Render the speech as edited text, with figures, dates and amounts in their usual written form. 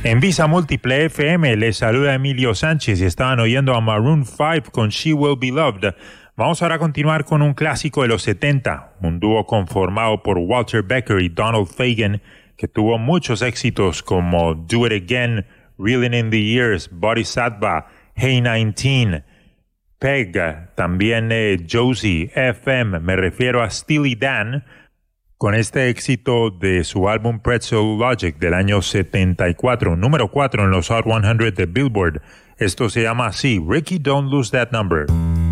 En Visa Múltiple FM les saluda Emilio Sánchez y estaban oyendo a Maroon 5 con She Will Be Loved. Vamos ahora a continuar con un clásico de los 70, un dúo conformado por Walter Becker y Donald Fagen, que tuvo muchos éxitos como Do It Again, Reeling in the Years, Bodhisattva, Hey 19, Peg, también Josie, FM, me refiero a Steely Dan, con este éxito de su álbum Pretzel Logic del año 74, número 4 en los Hot 100 de Billboard. Esto se llama así, Ricky Don't Lose That Number.